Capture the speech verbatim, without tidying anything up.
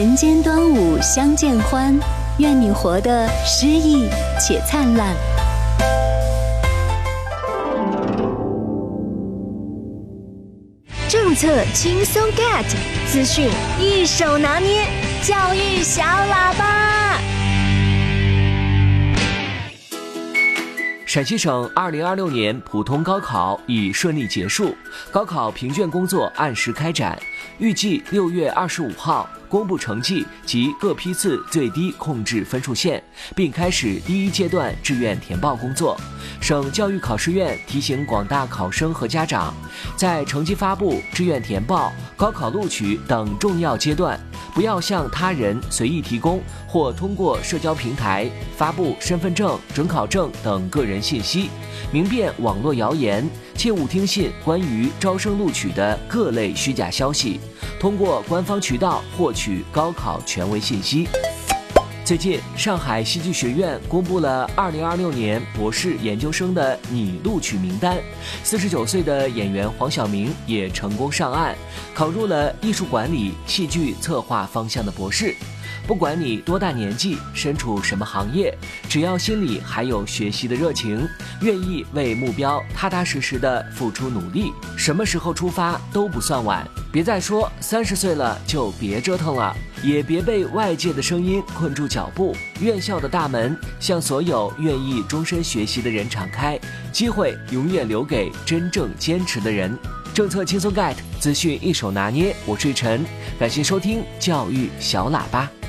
人间端午相见欢，愿你活得诗意且灿烂。 政策轻松 get， 资讯一手拿捏，教育小喇叭。 陕西省二零二六年普通高考已顺利结束，高考评卷工作按时开展，预计六月二十五号公布成绩及各批次最低控制分数线，并开始第一阶段志愿填报工作。省教育考试院提醒广大考生和家长，在成绩发布、志愿填报、高考录取等重要阶段，不要向他人随意提供或通过社交平台发布身份证、准考证等个人信息，明辨网络谣言，切勿听信关于招生录取的各类虚假消息，通过官方渠道获取高考权威信息。最近，上海戏剧学院公布了二零二六年博士研究生的拟录取名单，四十九岁的演员黄晓明也成功上岸，考入了艺术管理、戏剧策划方向的博士。不管你多大年纪，身处什么行业，只要心里还有学习的热情，愿意为目标踏踏实实的付出努力，什么时候出发都不算晚。别再说三十岁了就别折腾了，也别被外界的声音困住脚步。院校的大门向所有愿意终身学习的人敞开，机会永远留给真正坚持的人。政策轻松 get， 资讯一手拿捏，我是陈，感谢收听教育小喇叭。